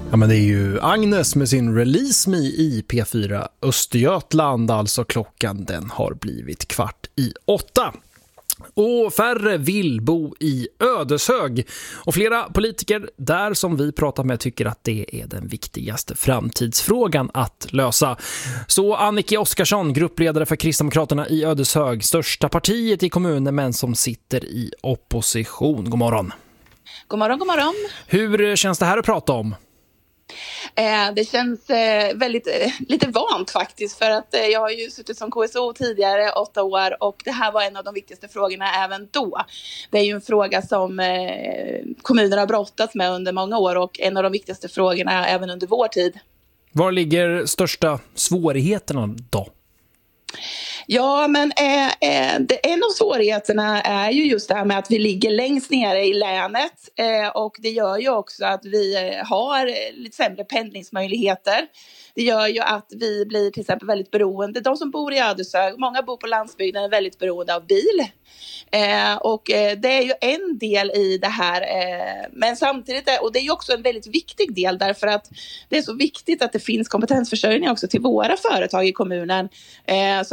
Ja, men det är ju Agnes med sin Release Me i P4 Östergötland. Alltså klockan den har blivit 7:15. Och färre vill bo i Ödeshög. Och flera politiker där som vi pratar med tycker att det är den viktigaste framtidsfrågan att lösa. Så Annicke Oskarsson, gruppledare för Kristdemokraterna i Ödeshög, största partiet i kommunen men som sitter i opposition. God morgon. God morgon, god morgon. Hur känns det här att prata om? Det känns väldigt lite vant faktiskt, för att jag har ju suttit som KSO tidigare 8 år och det här var en av de viktigaste frågorna även då. Det är ju en fråga som kommuner har brottats med under många år och en av de viktigaste frågorna även under vår tid. Var ligger största svårigheterna då? Ja, men en av svårigheterna är ju just det här med att vi ligger längst nere i länet och det gör ju också att vi har lite sämre pendlingsmöjligheter. Det gör ju att vi blir till exempel väldigt beroende. De som bor i Ödeshög, många bor på landsbygden, är väldigt beroende av bil. Och det är ju en del i det här. Men samtidigt, och det är ju också en väldigt viktig del därför att det är så viktigt att det finns kompetensförsörjning också till våra företag i kommunen.